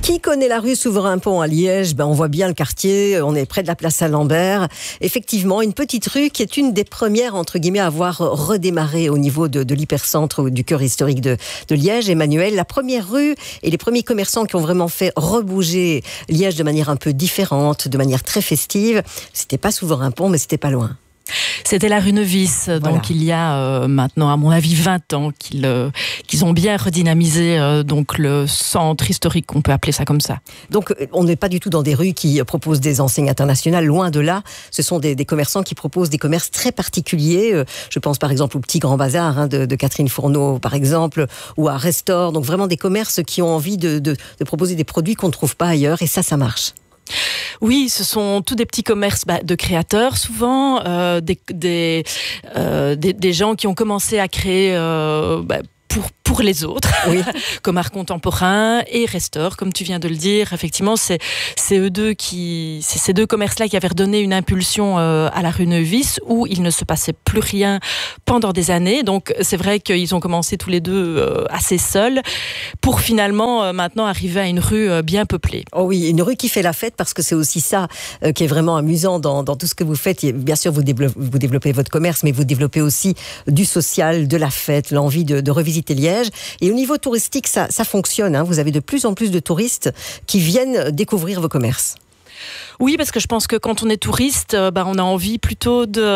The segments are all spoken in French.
Qui connaît la rue Souverain-Pont à Liège? On voit bien le quartier, on est près de la place Saint-Lambert. Effectivement, une petite rue qui est une des premières, entre guillemets, à avoir redémarré au niveau de l'hypercentre du cœur historique de Liège. Emmanuel, la première rue et les premiers commerçants qui ont vraiment fait rebouger Liège de manière un peu différente, de manière très festive, c'était pas Souverain-Pont, mais c'était pas loin. C'était la rue Nevis, voilà. Donc il y a maintenant, à mon avis, 20 ans qu'ils ont bien redynamisé donc le centre historique, on peut appeler ça comme ça. Donc on n'est pas du tout dans des rues qui proposent des enseignes internationales, loin de là. Ce sont des commerçants qui proposent des commerces très particuliers. Je pense par exemple au Petit Grand Bazar de Catherine Fourneau, par exemple, ou à Restor. Donc vraiment des commerces qui ont envie de proposer des produits qu'on ne trouve pas ailleurs, et ça marche. Oui, ce sont tous des petits commerces de créateurs, souvent, des gens qui ont commencé à créer pour les autres, oui. Comme Art Contemporain et Restor, comme tu viens de le dire. Effectivement, c'est ces deux commerces-là qui avaient redonné une impulsion à la rue Nevis, où il ne se passait plus rien pendant des années. Donc, c'est vrai qu'ils ont commencé tous les deux assez seuls, pour finalement, maintenant, arriver à une rue bien peuplée. Oh oui, une rue qui fait la fête, parce que c'est aussi ça qui est vraiment amusant dans tout ce que vous faites. Bien sûr, vous développez votre commerce, mais vous développez aussi du social, de la fête, l'envie de revisiter Liège. Et au niveau touristique, ça fonctionne. Vous avez de plus en plus de touristes qui viennent découvrir vos commerces. Oui, parce que je pense que quand on est touriste, on a envie plutôt de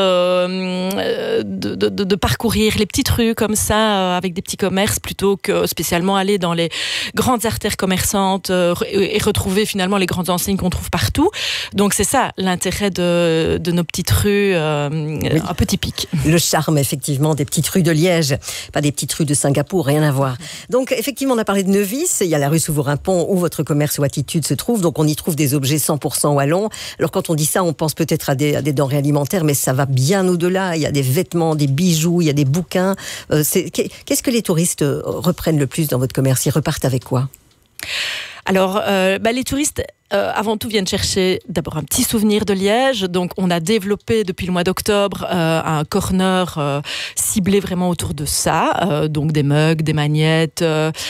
parcourir les petites rues comme ça, avec des petits commerces, plutôt que spécialement aller dans les grandes artères commerçantes et retrouver finalement les grandes enseignes qu'on trouve partout. Donc c'est ça l'intérêt de nos petites rues oui. Un peu typiques. Le charme effectivement des petites rues de Liège, pas des petites rues de Singapour, rien à voir. Donc effectivement, on a parlé de Nevis, il y a la rue Souverain-Pont où votre commerce ou attitude se trouve, donc on y trouve des objets 100% wallons. Alors quand on dit ça, on pense peut-être à des denrées alimentaires, mais ça va bien au-delà. Il y a des vêtements, des bijoux, il y a des bouquins. Qu'est-ce que les touristes reprennent le plus dans votre commerce? Ils repartent avec quoi? Alors, les touristes, avant tout, viennent chercher d'abord un petit souvenir de Liège. Donc, on a développé depuis le mois d'octobre un corner ciblé vraiment autour de ça. Donc, des mugs, des magnettes,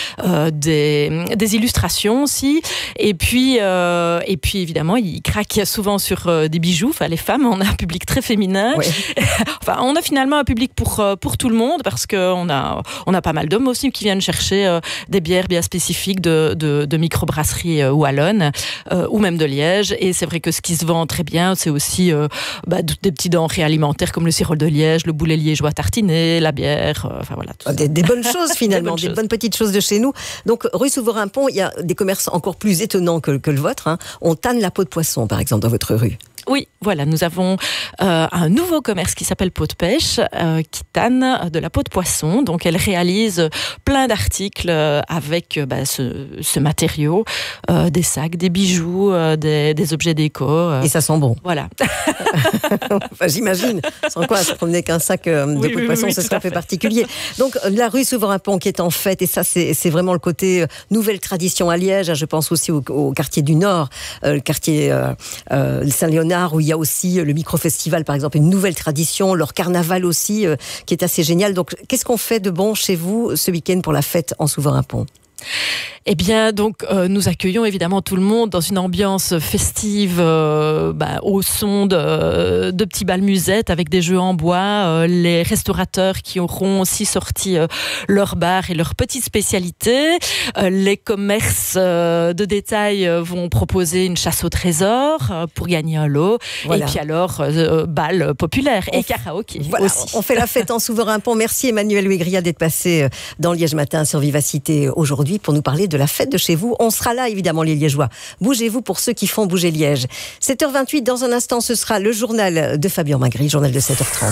des illustrations aussi. Et puis évidemment, ils craquent souvent sur des bijoux. Enfin, les femmes, on a un public très féminin. Oui. Enfin, on a finalement un public pour tout le monde, parce qu'on a pas mal d'hommes aussi qui viennent chercher des bières bien spécifiques de microbrasserie wallonne. Ou même de Liège. Et c'est vrai que ce qui se vend très bien, c'est aussi des petits denrées alimentaires comme le sirop de Liège, le boulet liégeois tartiné, la bière, voilà. Tout des bonnes choses finalement, des bonnes petites choses de chez nous. Donc rue Souverain-Pont, il y a des commerces encore plus étonnants que le vôtre. On tanne la peau de poisson, par exemple, dans votre rue. Oui, voilà, nous avons un nouveau commerce qui s'appelle Peau de Pêche, qui tanne de la peau de poisson. Donc, elle réalise plein d'articles avec ce matériau, des sacs, des bijoux, des objets déco. Et ça sent bon. Voilà. Enfin, j'imagine. Sans quoi, se promener qu'un sac de peau de poisson, ce serait un peu particulier. Donc, la rue Souverain-Pont qui est en fête, et ça, c'est vraiment le côté nouvelle tradition à Liège. Je pense aussi au quartier du Nord, le quartier Saint-Léonard, où il y a aussi le micro-festival, par exemple, une nouvelle tradition, leur carnaval aussi, qui est assez génial. Donc, qu'est-ce qu'on fait de bon chez vous ce week-end pour la fête en Souverain-Pont ? Eh bien, donc, nous accueillons évidemment tout le monde dans une ambiance festive, au son de petits bals musettes avec des jeux en bois, les restaurateurs qui auront aussi sorti leur bar et leurs petites spécialités, les commerces de détail vont proposer une chasse au trésor pour gagner un lot, voilà. Et puis alors, bal populaire et karaoké aussi. On fait la fête en Souverain-Pont. Merci Emmanuel Huégria d'être passé dans Liège Matin sur Vivacité aujourd'hui pour nous parler de la fête de chez vous. On sera là, évidemment, les Liégeois. Bougez-vous pour ceux qui font bouger Liège. 7h28, dans un instant, ce sera le journal de Fabien Magri, journal de 7h30.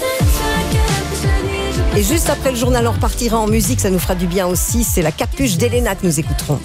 Et juste après le journal, on repartira en musique, ça nous fera du bien aussi. C'est la capuche d'Elena que nous écouterons.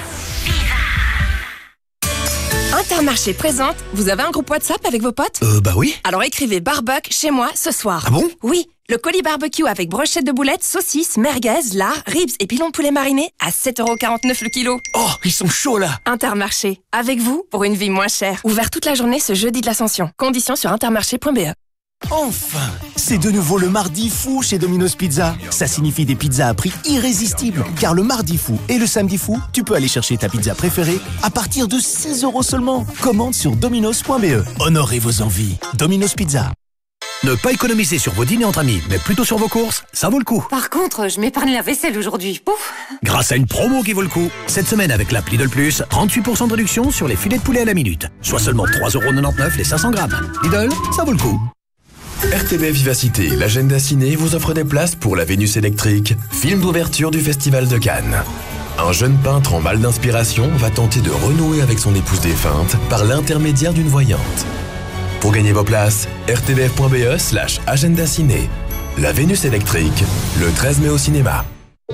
Intermarché présente. Vous avez un groupe WhatsApp avec vos potes ? Bah oui. Alors écrivez barbecue chez moi ce soir. Ah bon ? Oui. Le colis barbecue avec brochette de boulettes, saucisses, merguez, lard, ribs et pilons de poulet mariné à 7,49€ le kilo. Oh, ils sont chauds là. Intermarché. Avec vous pour une vie moins chère. Ouvert toute la journée ce jeudi de l'Ascension. Conditions sur intermarché.be. Enfin, c'est de nouveau le mardi fou chez Domino's Pizza. Ça signifie des pizzas à prix irrésistible. Car le mardi fou et le samedi fou, tu peux aller chercher ta pizza préférée à partir de 6 € seulement. Commande sur dominos.be. Honorez vos envies. Domino's Pizza. Ne pas économiser sur vos dîners entre amis, mais plutôt sur vos courses, ça vaut le coup. Par contre, je m'épargne la vaisselle aujourd'hui. Pouf. Grâce à une promo qui vaut le coup. Cette semaine avec l'app Lidl Plus, 38% de réduction sur les filets de poulet à la minute. Soit seulement 3,99 € les 500 grammes. Lidl, ça vaut le coup. RTBF Vivacité, l'agenda ciné vous offre des places pour La Vénus électrique, film d'ouverture du Festival de Cannes. Un jeune peintre en mal d'inspiration va tenter de renouer avec son épouse défunte par l'intermédiaire d'une voyante. Pour gagner vos places, rtbf.be/agenda ciné. La Vénus électrique, le 13 mai au cinéma.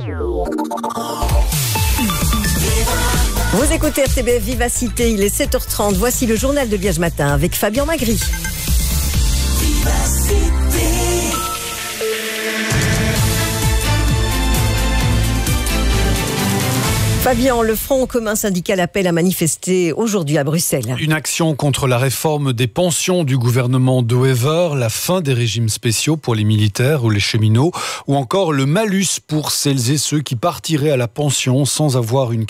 Vous écoutez RTBF Vivacité, il est 7h30. Voici le journal de Liège Matin avec Fabien Magri. Fabien, le Front commun syndical appelle à manifester aujourd'hui à Bruxelles. Une action contre la réforme des pensions du gouvernement de Wever, la fin des régimes spéciaux pour les militaires ou les cheminots, ou encore le malus pour celles et ceux qui partiraient à la pension sans avoir une